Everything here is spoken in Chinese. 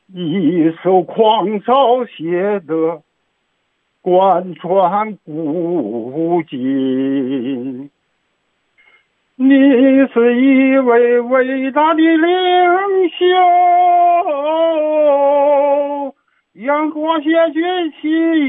一首狂草写的贯穿古今。你是一位伟大的领袖，让华夏崛起。